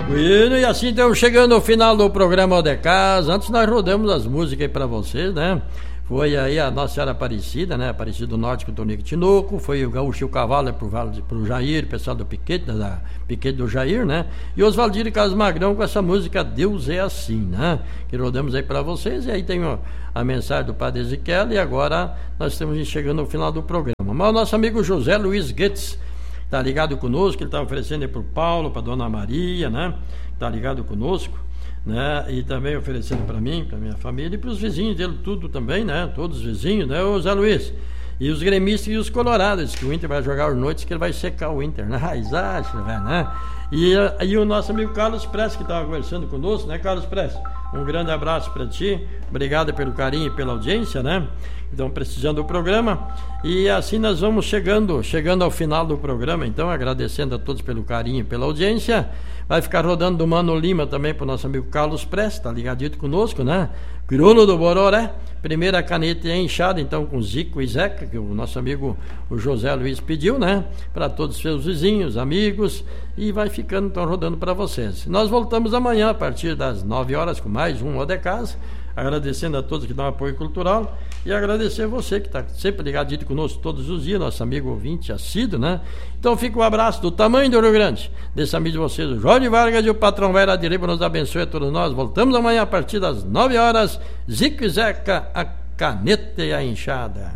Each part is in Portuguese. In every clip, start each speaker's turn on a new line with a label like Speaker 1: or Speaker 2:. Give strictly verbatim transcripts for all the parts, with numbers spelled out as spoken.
Speaker 1: Bueno, e assim estamos chegando ao final do programa de casa. Antes nós rodamos as músicas aí pra vocês, né? Foi aí a Nossa Senhora Aparecida, né? Aparecida do Norte com o Tonico Tinoco. Foi o Gaúcho e o Cavalo pro, pro Jair, pessoal do Piquete, da Piquete do Jair, né? E os Valdir e Carlos Magrão com essa música Deus é Assim, né? Que rodamos aí pra vocês. E aí tem ó, a mensagem do Padre Ezequiel. E agora nós estamos chegando ao final do programa. Mas o nosso amigo José Luiz Goetz tá ligado conosco, ele tá oferecendo aí pro Paulo, pra Dona Maria, né? Tá ligado conosco, né? E também oferecendo para mim, para minha família e para os vizinhos dele, tudo também, né? Todos os vizinhos, né? O Zé Luiz. E os gremistas e os colorados, que o Inter vai jogar as noites, que ele vai secar o Inter, né? Exato, né? E, e o nosso amigo Carlos Prestes, que estava conversando conosco, né, Carlos Prestes? Um grande abraço para ti, obrigado pelo carinho e pela audiência, né? Então, precisando do programa. E assim nós vamos chegando, chegando ao final do programa, então, agradecendo a todos pelo carinho e pela audiência. Vai ficar rodando do Mano Lima também para o nosso amigo Carlos Prestes, tá ligadito conosco, né? Crioulo do Bororé, primeira caneta é inchada, então, com Zico e Zeca, que o nosso amigo o José Luiz pediu, né? Para todos os seus vizinhos, amigos, e vai ficando, então, rodando para vocês. Nós voltamos amanhã, a partir das nove horas, com mais um O de Casa, agradecendo a todos que dão apoio cultural e agradecer a você que está sempre ligadito conosco todos os dias, nosso amigo ouvinte assíduo, né? Então fica um abraço do tamanho do Rio Grande, desse amigo de vocês, o Jorge Vargas, e o patrão Vera Adiriba nos abençoe a todos nós. Voltamos amanhã a partir das nove horas, Zico e Zeca, a caneta e a enxada.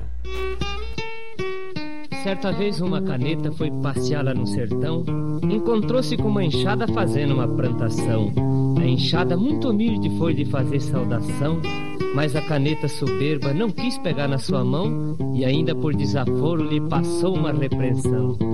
Speaker 2: Certa vez uma caneta foi passear lá no sertão, encontrou-se com uma enxada fazendo uma plantação. A enxada muito humilde foi lhe fazer saudação, mas a caneta soberba não quis pegar na sua mão e ainda por desaforo lhe passou uma repreensão.